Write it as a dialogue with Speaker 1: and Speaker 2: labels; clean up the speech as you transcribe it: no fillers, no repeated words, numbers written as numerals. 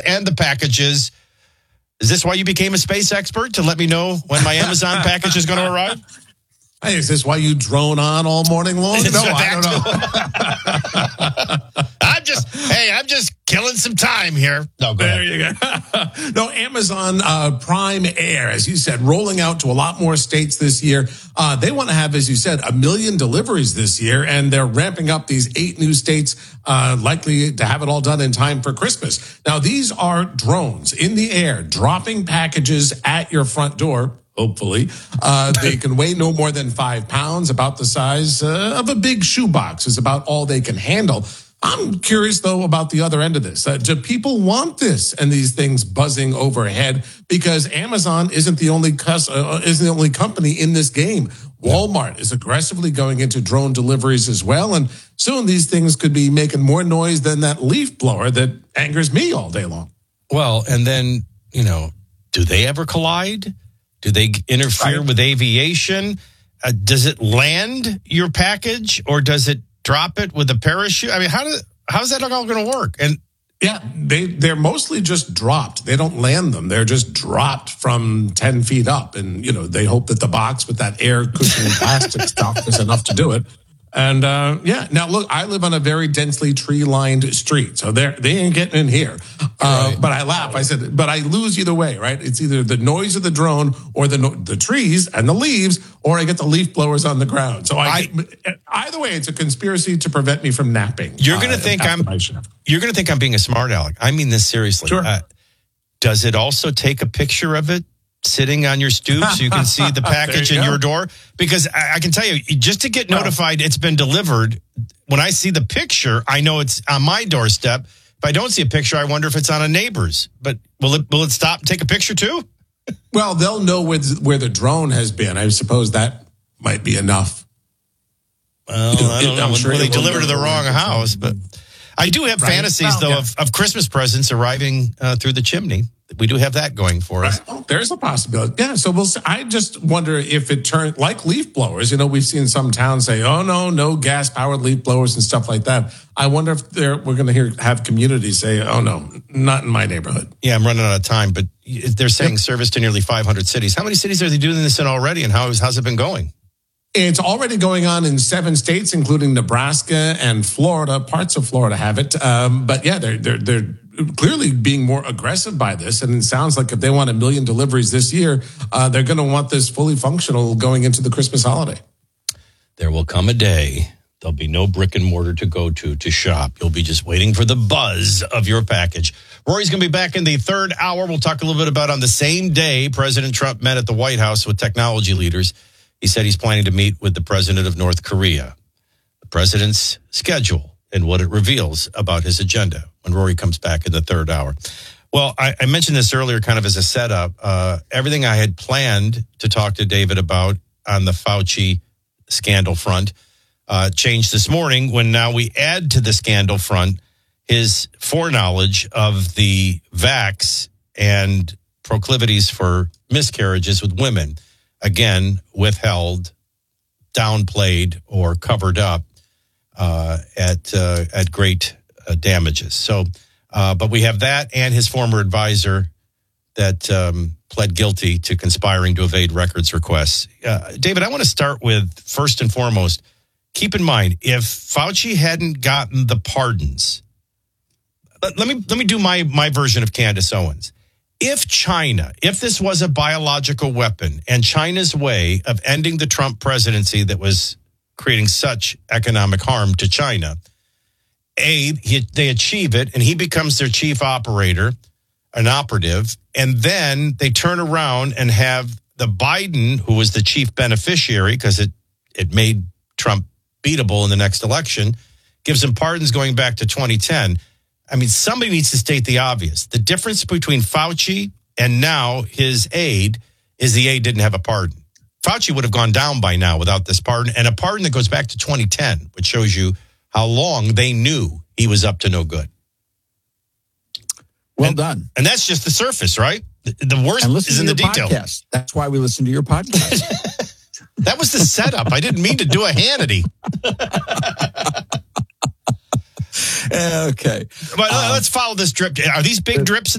Speaker 1: and the packages. Is this why you became a space expert, to let me know when my Amazon package is going to arrive?
Speaker 2: Hey, is this why you drone on all morning long? No, I don't know.
Speaker 1: I'm just killing some time here. No, go
Speaker 2: There
Speaker 1: ahead.
Speaker 2: you go. No, Amazon Prime Air, as you said, rolling out to a lot more states this year. They want to have, as you said, 1 million deliveries this year, and they're ramping up these 8 new states, likely to have it all done in time for Christmas. Now, these are drones in the air, dropping packages at your front door. Hopefully, they can weigh no more than 5 pounds, about the size of a big shoebox is about all they can handle. I'm curious, though, about the other end of this. Do people want this and these things buzzing overhead? Because Amazon isn't the only company in this game. Walmart is aggressively going into drone deliveries as well. And soon these things could be making more noise than that leaf blower that angers me all day long.
Speaker 1: Well, and then, do they ever collide? Do they interfere with aviation? Does it land your package, or does it drop it with a parachute? I mean, how's that all going to work? And
Speaker 2: yeah, they're mostly just dropped. They don't land them. They're just dropped from 10 feet up. And, they hope that the box with that air cushioning plastic stuff is enough to do it. And, now look, I live on a very densely tree-lined street, so they ain't getting in here. But I laugh. I said, but I lose either way, right? It's either the noise of the drone or the trees and the leaves, or I get the leaf blowers on the ground. So either way, it's a conspiracy to prevent me from napping.
Speaker 1: You're going to think I'm being a smart aleck. I mean this seriously.
Speaker 2: Sure.
Speaker 1: Does it also take a picture of it sitting on your stoop so you can see the package in your door? Because I can tell you, just to get notified it's been delivered, when I see the picture, I know it's on my doorstep. If I don't see a picture, I wonder if it's on a neighbor's. But will it stop and take a picture too?
Speaker 2: Well, they'll know where the drone has been. I suppose that might be enough.
Speaker 1: Well, I don't know. Sure they deliver to the wrong house. But I do have fantasies, though, of Christmas presents arriving through the chimney. We do have that going for us.
Speaker 2: Well, there's a possibility. Yeah, so we'll see. I just wonder if it turned like leaf blowers. We've seen some towns say, "Oh no gas-powered leaf blowers" and stuff like that. I wonder if we're going to have communities say, "Oh no, not in my neighborhood."
Speaker 1: Yeah, I'm running out of time, but they're saying service to nearly 500 cities. How many cities are they doing this in already, and how's it been going?
Speaker 2: It's already going on in 7 states, including Nebraska and Florida. Parts of Florida have it, but yeah, they're clearly being more aggressive by this. And it sounds like if they want 1 million deliveries this year, they're going to want this fully functional going into the Christmas holiday.
Speaker 1: There will come a day. There'll be no brick and mortar to go to shop. You'll be just waiting for the buzz of your package. Rory's going to be back in the third hour. We'll talk a little bit about on the same day President Trump met at the White House with technology leaders. He said he's planning to meet with the president of North Korea. The president's schedule and what it reveals about his agenda when Rory comes back in the third hour. Well, I mentioned this earlier kind of as a setup. Everything I had planned to talk to David about on the Fauci scandal front changed this morning when now we add to the scandal front his foreknowledge of the vax and proclivities for miscarriages with women. Again, withheld, downplayed, or covered up at great damages. So, but we have that and his former advisor that pled guilty to conspiring to evade records requests. David, I want to start with, first and foremost, keep in mind, if Fauci hadn't gotten the pardons, let me do my version of Candace Owens. If this was a biological weapon and China's way of ending the Trump presidency that was creating such economic harm to China, they achieve it and he becomes their chief operator, an operative, and then they turn around and have the Biden, who was the chief beneficiary because it made Trump beatable in the next election, gives him pardons going back to 2010. I mean, somebody needs to state the obvious. The difference between Fauci and now his aide is the aide didn't have a pardon. Fauci would have gone down by now without this pardon, and a pardon that goes back to 2010, which shows you how long they knew he was up to no good.
Speaker 3: Well done.
Speaker 1: And that's just the surface, right? The worst is in the detail.
Speaker 3: Podcast. That's why we listen to your podcast.
Speaker 1: That was the setup. I didn't mean to do a Hannity.
Speaker 3: Okay.
Speaker 1: But let's follow this drip. Are these big drips